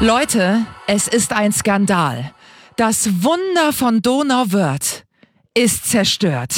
Leute, es ist ein Skandal. Das Wunder von Donauwörth ist zerstört.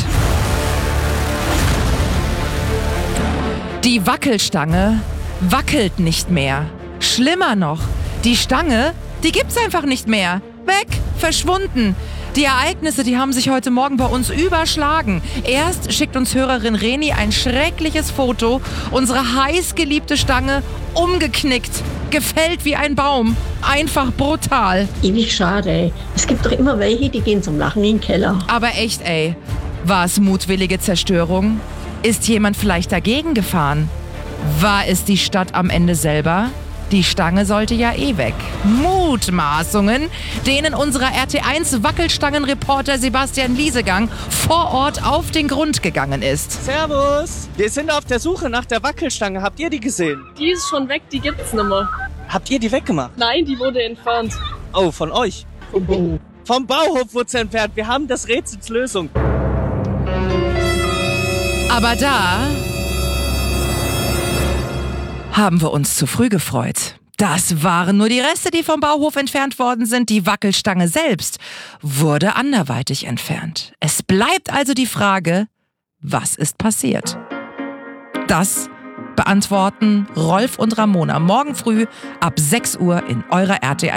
Die Wackelstange wackelt nicht mehr. Schlimmer noch, die Stange, die gibt's einfach nicht mehr. Weg, verschwunden. Die Ereignisse, die haben sich heute Morgen bei uns überschlagen. Erst schickt uns Hörerin Reni ein schreckliches Foto. Unsere heißgeliebte Stange umgeknickt, gefällt wie ein Baum. Einfach brutal. Ewig schade, ey. Es gibt doch immer welche, die gehen zum Lachen in den Keller. Aber echt, ey. War es mutwillige Zerstörung? Ist jemand vielleicht dagegen gefahren? War es die Stadt am Ende selber? Die Stange sollte ja eh weg. Mutmaßungen, denen unserer RT1 Wackelstangenreporter Sebastian Liesegang vor Ort auf den Grund gegangen ist. Servus! Wir sind auf der Suche nach der Wackelstange. Habt ihr die gesehen? Die ist schon weg, die gibt's nicht mehr. Habt ihr die weggemacht? Nein, die wurde entfernt. Oh, von euch? Vom Bauhof wurde sie entfernt. Wir haben das Rätsels Lösung. Aber da haben wir uns zu früh gefreut. Das waren nur die Reste, die vom Bauhof entfernt worden sind. Die Wackelstange selbst wurde anderweitig entfernt. Es bleibt also die Frage, was ist passiert? Das beantworten Rolf und Ramona morgen früh ab 6 Uhr in eurer RT1.